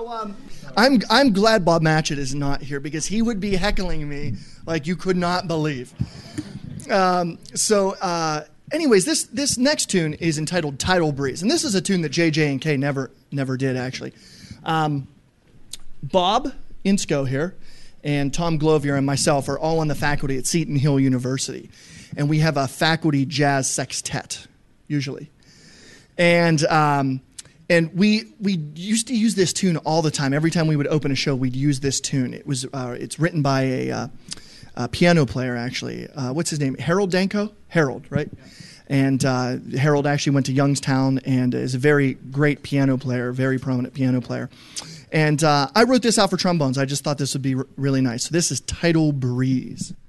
I'm glad Bob Matchett is not here because he would be heckling me like you could not believe. Anyways, this next tune is entitled Tidal Breeze, and this is a tune that JJ and K never did actually. Bob Insko here and Tom Glovier and myself are all on the faculty at Seton Hill University, and we have a faculty jazz sextet usually, and we used to use this tune all the time. Every time we would open a show, we'd use this tune. It's written by a piano player actually. What's his name? Harold Danko? Harold, right? Yeah. And Harold actually went to Youngstown and is a very great piano player, very prominent piano player. And I wrote this out for trombones. I just thought this would be really nice. So this is Tidal Breeze.